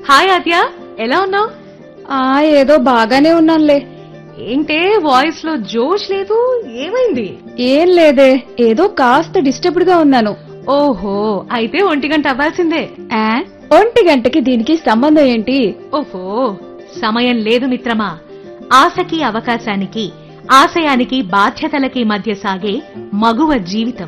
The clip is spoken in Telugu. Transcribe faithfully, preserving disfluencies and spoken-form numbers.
హాయ్ ఆద్య, ఎలా ఉన్నావు? ఆ ఏదో బాగానే ఉన్నానులే. ఏంటే వాయిస్ లో జోష్ లేదు, ఏమైంది? ఏం లేదే, ఏదో కాస్త డిస్టర్బ్డ్ గా ఉన్నాను. ఓహో, అయితే ఒంటి గంట అవ్వాల్సిందే. ఆ, ఒంటి గంటకి దీనికి సంబంధం ఏంటి? ఓహో, సమయం లేదు మిత్రమా. ఆశకి అవకాశానికి, ఆశయానికి బాధ్యతలకి మధ్య సాగే మగువ జీవితం.